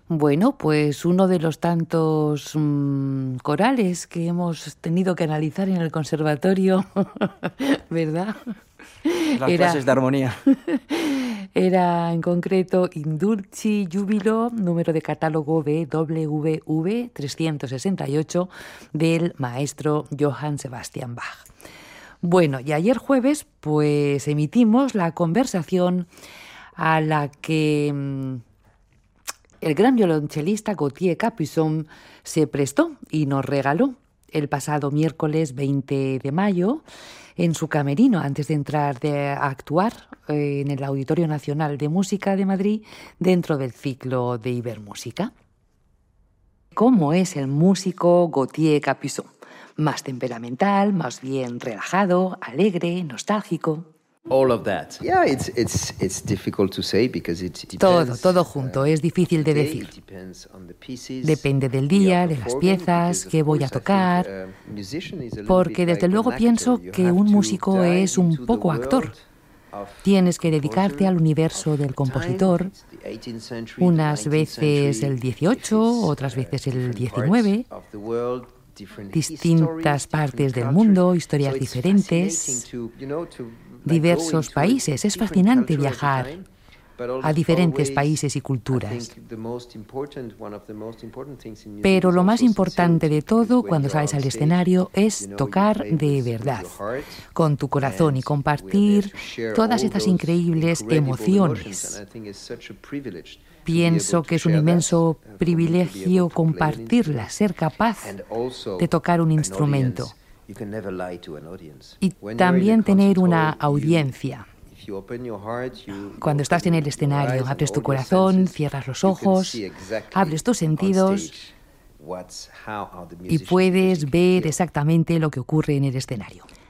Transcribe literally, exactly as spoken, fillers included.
Bueno, pues uno de los tantos mmm, corales que hemos tenido que analizar en el conservatorio, ¿verdad? Las Era, clases de armonía. era en concreto Indulci Júbilo, número de catálogo B W V trescientos sesenta y ocho del maestro Johann Sebastian Bach. Bueno, y ayer jueves pues emitimos la conversación a la que mmm, el gran violonchelista Gauthier Capuçon se prestó y nos regaló el pasado miércoles veinte de mayo en su camerino antes de entrar de, a actuar eh, en el Auditorio Nacional de Música de Madrid dentro del ciclo de Ibermúsica. ¿Cómo es el músico Gauthier Capuçon? ¿Más temperamental, más bien relajado, alegre, nostálgico? All of that. Yeah, it's it's it's difficult to say because it depends. Todo, todo junto, es difícil de decir. Depende del día, de las piezas, qué voy a tocar, porque desde luego pienso que un músico es un poco actor. Tienes que dedicarte al universo del compositor, unas veces el dieciocho, otras veces el diecinueve, distintas partes del mundo, historias diferentes, diversos países. Es fascinante viajar a diferentes países y culturas. Pero lo más importante de todo cuando sales al escenario es tocar de verdad, con tu corazón y compartir todas estas increíbles emociones. Pienso que es un inmenso privilegio compartirlas, ser capaz de tocar un instrumento y también tener una audiencia. Cuando estás en el escenario, abres tu corazón, cierras los ojos, abres tus sentidos y puedes ver exactamente lo que ocurre en el escenario.